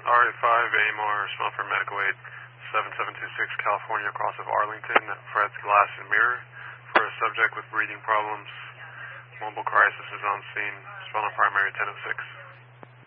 RA5, AMR, smell for medical aid, 7726 California, across of Arlington, Fred's Glass and Mirror, for a subject with breathing problems. Mobile crisis is on scene. Spell on primary 1006.